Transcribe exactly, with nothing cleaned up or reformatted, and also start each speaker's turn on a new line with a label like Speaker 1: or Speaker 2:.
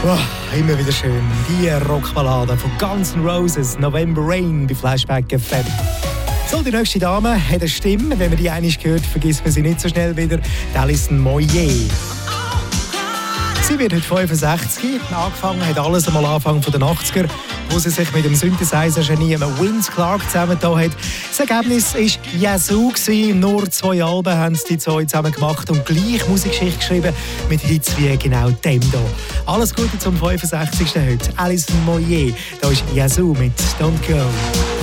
Speaker 1: Oh, immer wieder schön. Die Rockballade von Guns N' Roses, November Rain bei Flashback F M. So, die nächste Dame hat eine Stimme. Wenn man die einmal hört, vergisst man sie nicht so schnell wieder. Alison Moyet. Sie wird heute fünfundsechzig. Angefangen hat alles am Anfang der achtziger, wo sie sich mit dem Synthesizer-Genie Vince Clarke zusammengetan hat. Das Ergebnis war Yazoo. Nur zwei Alben haben die zwei zusammen gemacht und gleich Musikgeschichte geschrieben mit Hits wie genau dem hier. Alles Gute zum fünfundsechzigsten heute. Alison Moyet. Da ist Yazoo mit Don't Go.